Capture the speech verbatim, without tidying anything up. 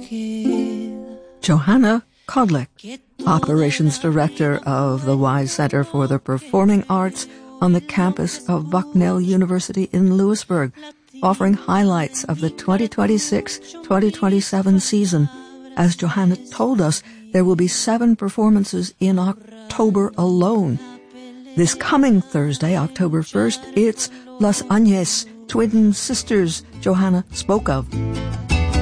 Johanna Kodlik, Operations Director of the Wise Center for the Performing Arts on the campus of Bucknell University in Lewisburg, offering highlights of the twenty twenty-six twenty twenty-seven season. As Johanna told us, there will be seven performances in October alone. This coming Thursday, October first, it's Las Agnes, twin sisters Johanna spoke of.